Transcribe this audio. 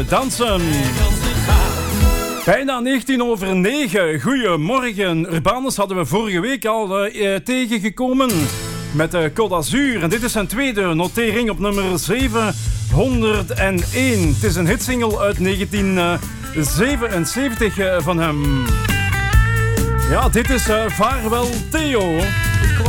blijven dansen. Bijna 9:19. Goedemorgen. Urbanus hadden we vorige week al tegengekomen met Côte d'Azur. En dit is zijn tweede notering op nummer 701. Het is een hitsingle uit 1977 van hem. Ja, dit is Vaarwel Theo. Ik